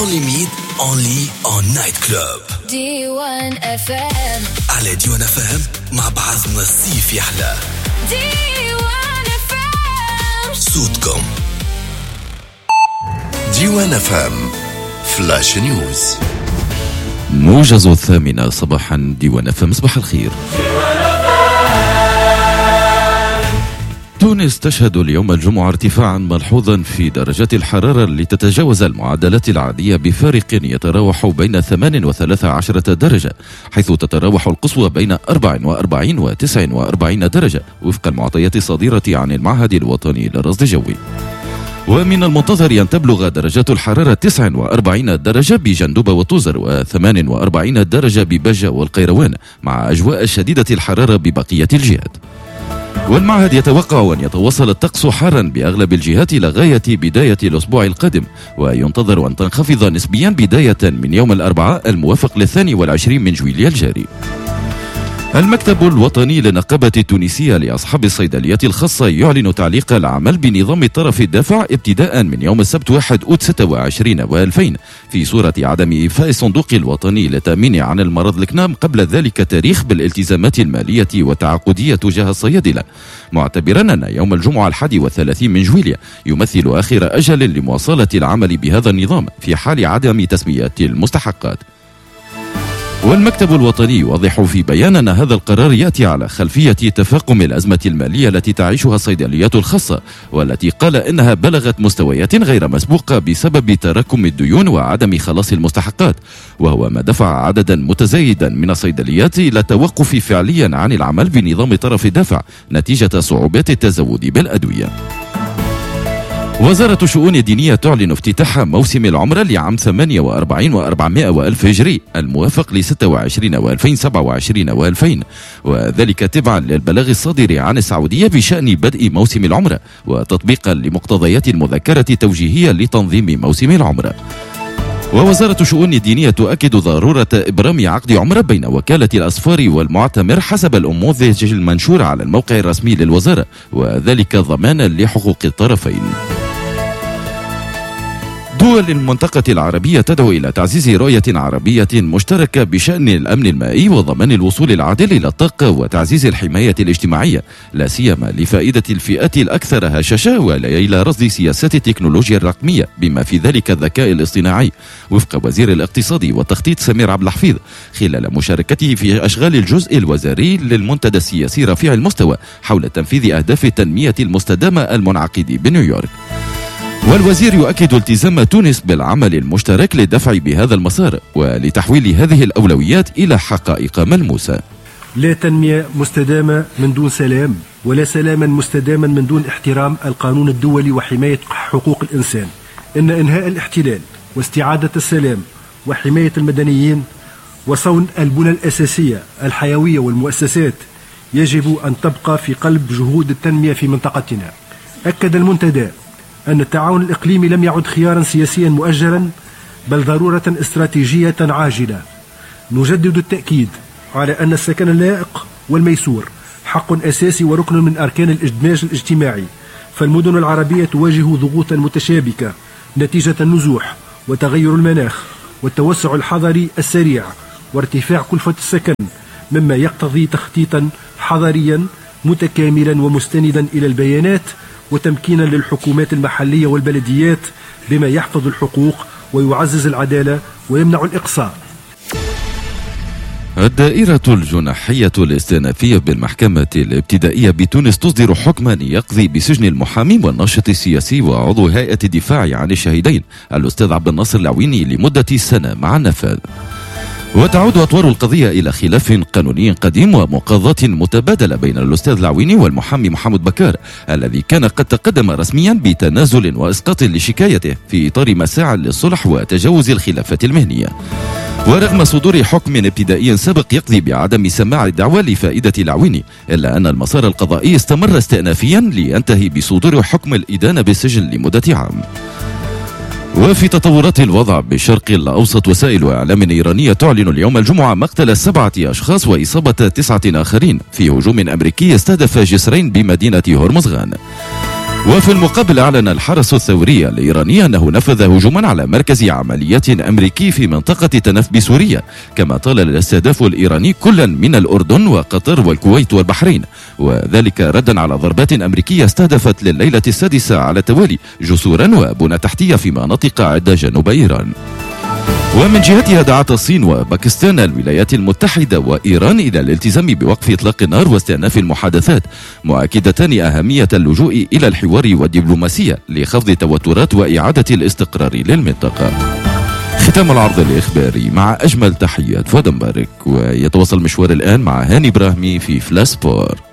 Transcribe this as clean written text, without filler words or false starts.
sans limite, only on night club. D1 FM. على D1 FM مع بعضنا الصيف يحلى. D1 FM. صوتكم. D1 FM فلاش نيوز. موجز 8 صباحا D1 FM. مصباح الخير. تونس تشهد اليوم الجمعة ارتفاعا ملحوظا في درجات الحرارة لتتجاوز المعدلات العادية بفارق يتراوح بين 8 و13 درجة، حيث تتراوح القصوى بين 44 و 49 درجة وفق المعطيات الصادرة عن المعهد الوطني للرصد الجوي. ومن المنتظر أن تبلغ درجات الحرارة 49 درجة بجندوبة وطوزر و48 درجة ببجة والقيروان، مع أجواء شديدة الحرارة ببقية الجهات. والمعهد يتوقع أن يتواصل الطقس حارا بأغلب الجهات لغاية بداية الأسبوع القادم، وينتظر أن تنخفض نسبيا بداية من يوم الأربعاء الموافق ل22 من جويلية الجاري. المكتب الوطني للنقابة التونسية لأصحاب الصيدليات الخاصة يعلن تعليق العمل بنظام الطرف الدافع ابتداء من يوم السبت 1 أوت 26 و2000 في صورة عدم إيفاء الصندوق الوطني للتأمين عن المرض الكنام قبل ذلك التاريخ بالالتزامات المالية والتعاقدية تجاه الصيادلة، معتبرا أن يوم الجمعة 31 من جويلية يمثل آخر أجل لمواصلة العمل بهذا النظام في حال عدم تسمية المستحقات. والمكتب الوطني يوضح في بيان أن هذا القرار يأتي على خلفية تفاقم الأزمة المالية التي تعيشها الصيدليات الخاصة، والتي قال إنها بلغت مستويات غير مسبوقة بسبب تراكم الديون وعدم خلاص المستحقات، وهو ما دفع عددا متزايدا من الصيدليات إلى التوقف فعليا عن العمل بنظام طرف الدفع نتيجة صعوبات التزود بالأدوية. وزارة الشؤون الدينية تعلن افتتاح موسم العمرة لعام 48 و400 وألف هجري الموافق ل 26 و2027 و2000، وذلك تبعا للبلاغ الصادر عن السعودية بشأن بدء موسم العمرة وتطبيقا لمقتضيات المذكرة التوجيهية لتنظيم موسم العمرة. ووزارة الشؤون الدينية تؤكد ضرورة إبرام عقد عمرة بين وكالة الأسفار والمعتمر حسب النموذج المنشور على الموقع الرسمي للوزارة، وذلك ضمانا لحقوق الطرفين. دول المنطقة العربية تدعو إلى تعزيز رؤية عربية مشتركة بشأن الأمن المائي وضمان الوصول العادل إلى الطاقة وتعزيز الحماية الاجتماعية، لا سيما لفائدة الفئات الأكثر هشاشة وإلى رصد سياسات التكنولوجيا الرقمية بما في ذلك الذكاء الاصطناعي، وفق وزير الاقتصاد والتخطيط سمير عبد الحفيظ خلال مشاركته في أشغال الجزء الوزاري للمنتدى السياسي رفيع المستوى حول تنفيذ أهداف التنمية المستدامة المنعقد بنيويورك. والوزير يؤكد التزام تونس بالعمل المشترك للدفع بهذا المسار ولتحويل هذه الأولويات إلى حقائق ملموسة. لا تنمية مستدامة من دون سلام، ولا سلاما مستداما من دون احترام القانون الدولي وحماية حقوق الإنسان. إن إنهاء الاحتلال واستعادة السلام وحماية المدنيين وصون البنى الأساسية الحيوية والمؤسسات يجب أن تبقى في قلب جهود التنمية في منطقتنا. أكد المنتدى أن التعاون الإقليمي لم يعد خيارا سياسيا مؤجلا، بل ضرورة استراتيجية عاجلة. نجدد التأكيد على أن السكن اللائق والميسور حق أساسي وركن من أركان الإدماج الاجتماعي، فالمدن العربية تواجه ضغوطا متشابكة نتيجة النزوح وتغير المناخ والتوسع الحضري السريع وارتفاع كلفة السكن، مما يقتضي تخطيطا حضريا متكاملا ومستندا إلى البيانات وتمكينا للحكومات المحلية والبلديات بما يحفظ الحقوق ويعزز العدالة ويمنع الإقصاء. الدائرة الجناحية الاستئنافية بالمحكمة الابتدائية بتونس تصدر حكما يقضي بسجن المحامي والناشط السياسي وعضو هيئة الدفاع عن الشهيدين الأستاذ عبد الناصر العويني لمدة سنة مع النفاذ. وتعود أطوار القضية إلى خلاف قانوني قديم ومقاضاة متبادلة بين الأستاذ العويني والمحامي محمد بكار الذي كان قد تقدم رسميا بتنازل وإسقاط لشكايته في إطار مساعي للصلح وتجاوز الخلافات المهنية. ورغم صدور حكم ابتدائي سابق يقضي بعدم سماع الدعوى لفائدة العويني، إلا أن المسار القضائي استمر استئنافيا لينتهي بصدور حكم الإدانة بالسجن لمدة عام. وفي تطورات الوضع بالشرق الأوسط، وسائل إعلام إيرانية تعلن اليوم الجمعة مقتل 7 أشخاص وإصابة 9 آخرين في هجوم أمريكي استهدف جسرين بمدينة هرمزغان. وفي المقابل أعلن الحرس الثوري الإيراني أنه نفذ هجوما على مركز عمليات أمريكي في منطقة تنف بسوريا، كما طال الاستهداف الإيراني كلا من الأردن وقطر والكويت والبحرين، وذلك ردا على ضربات أمريكية استهدفت لليلة السادسة على التوالي جسورا وبنى تحتية في مناطق عدة جنوب إيران. ومن جهتها دعت الصين وباكستان الولايات المتحدة وإيران إلى الالتزام بوقف إطلاق النار واستئناف المحادثات، مؤكدتان أهمية اللجوء إلى الحوار والدبلوماسية لخفض التوترات وإعادة الاستقرار للمنطقة. ختام العرض الإخباري مع أجمل تحيات فؤاد مبارك، ويتواصل مشوار الآن مع هاني إبراهيمي في فلاش سبور.